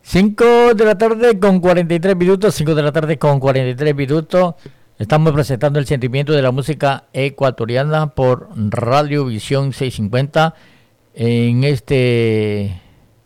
5 de la tarde con 43 minutos, 5 de la tarde con 43 minutos. Estamos presentando el sentimiento de la música ecuatoriana por Radio Visión 650 en este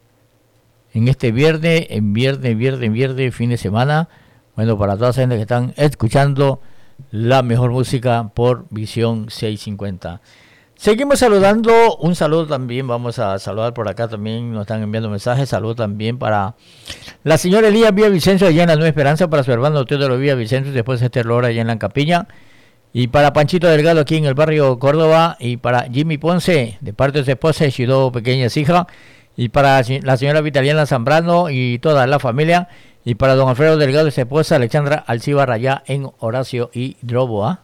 viernes, fin de semana. Bueno, para toda la gente que están escuchando la mejor música por Visión 650. Seguimos saludando, un saludo también, vamos a saludar por acá también, nos están enviando mensajes, saludo también para la señora Elías Villavicencio allá en la Nueva Esperanza, para su hermano Teodoro Villavicencio, después de Esther Lora allá en la Campiña, y para Panchito Delgado aquí en el barrio Córdoba, y para Jimmy Ponce, de parte de su esposa y sus dos pequeñas hijas, y para la señora Vitaliana Zambrano y toda la familia, y para don Alfredo Delgado y su esposa Alexandra Alcíbar allá en Horacio y Droboa.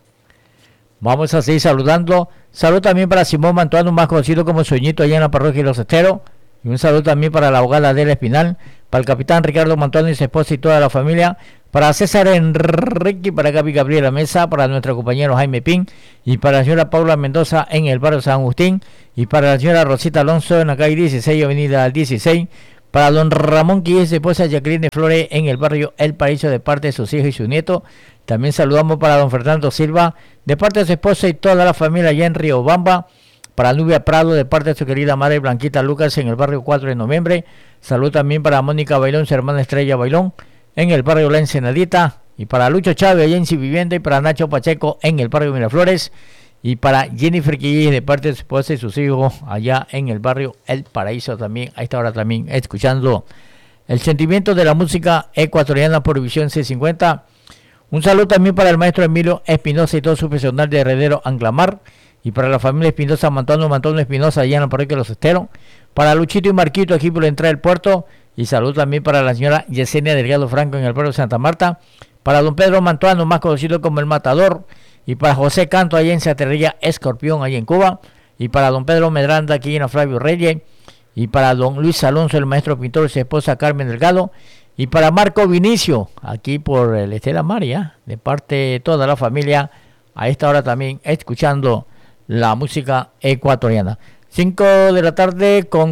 Vamos a seguir saludando. Saludo también para Simón Mantuano, más conocido como Sueñito, allá en la parroquia de Los Esteros. Y un saludo también para la abogada Adela Espinal, para el capitán Ricardo Mantuano y su esposa y toda la familia, para César Enrique, para Gaby Gabriela Mesa, para nuestro compañero Jaime Pin, y para la señora Paula Mendoza en el barrio San Agustín, y para la señora Rosita Alonso en la calle 16, avenida 16, para don Ramón Quillés y su esposa Jacqueline Flores en el barrio El Paraíso, de parte de sus hijos y su nieto. También saludamos para don Fernando Silva, de parte de su esposa y toda la familia allá en Riobamba. Para Nubia Prado, de parte de su querida madre Blanquita Lucas en el barrio 4 de noviembre. Salud también para Mónica Bailón, su hermana Estrella Bailón, en el barrio La Ensenadita. Y para Lucho Chávez allá en Sin Vivienda, y para Nacho Pacheco en el barrio Miraflores. Y para Jennifer Quillés, de parte de su esposa y sus hijos allá en el barrio El Paraíso también. A esta hora también escuchando el sentimiento de la música ecuatoriana por Visión C50. Un saludo también para el maestro Emilio Espinosa y todo su personal de Heredero Anglamar. Y para la familia Espinosa, Mantuano Espinosa, allá en la parroquia de Los Esteros. Para Luchito y Marquito, aquí por la entrada del puerto. Y saludo también para la señora Yesenia Delgado Franco en el pueblo de Santa Marta. Para don Pedro Mantuano, más conocido como el Matador. Y para José Canto, allá en Saterrería Escorpión, allá en Cuba. Y para don Pedro Medranda, aquí en Flavio Reyes. Y para don Luis Alonso, el maestro pintor, y su esposa Carmen Delgado. Y para Marco Vinicio, aquí por el Estela María, de parte de toda la familia, a esta hora también escuchando la música ecuatoriana. 5 de la tarde con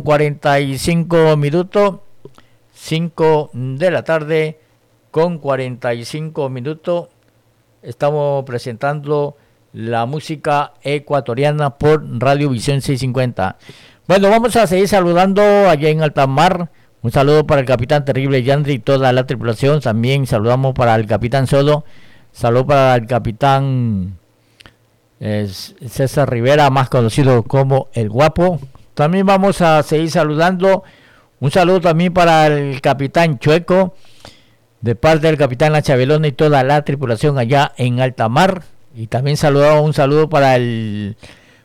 45 minutos. 5 de la tarde con 45 minutos. Estamos presentando la música ecuatoriana por Radio Visión 650. Bueno, vamos a seguir saludando allá en Altamar. Un saludo para el capitán Terrible Yandri y toda la tripulación. También saludamos para el capitán Sodo. Saludo para el capitán César Rivera, más conocido como El Guapo. También vamos a seguir saludando. Un saludo también para el capitán Chueco, de parte del capitán La Chabelona y toda la tripulación allá en Altamar. Y también un saludo para el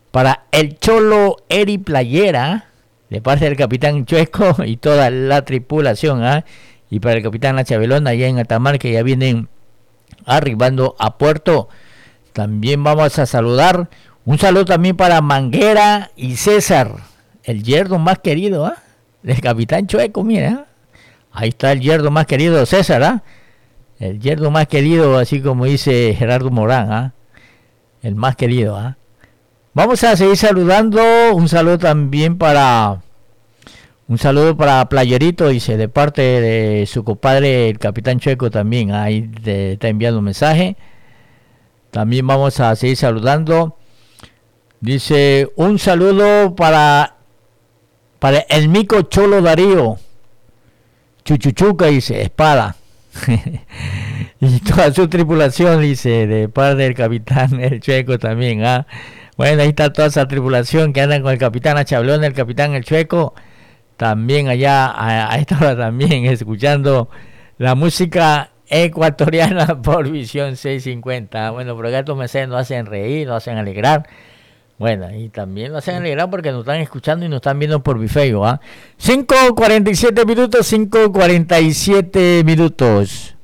Cholo Eri Playera, de parte del capitán Chueco y toda la tripulación, y para el capitán La Chabelona allá en Altamar, que ya vienen arribando a puerto. También vamos a saludar, un saludo también para Manguera y César, el yerno más querido del capitán Chueco. Mira, ahí está el yerno más querido, César, el yerno más querido, así como dice Gerardo Morán, el más querido. Vamos a seguir saludando. Un saludo también para Playerito, dice, de parte de su compadre el capitán Chueco también. Ahí está enviando un mensaje. También vamos a seguir saludando. Dice, un saludo para el mico Cholo Darío Chuchuchuca, dice, Espada. Y toda su tripulación, dice, de parte del capitán el Chueco también. Bueno, ahí está toda esa tripulación que andan con el capitán Achablón, el capitán el Chueco, también allá a esta hora también escuchando la música ecuatoriana por Visión 650. Bueno, por acá estos mensajes nos hacen reír, nos hacen alegrar. Bueno, y también nos hacen alegrar porque nos están escuchando y nos están viendo por Bifeo. 5:47 minutos, 5:47 minutos.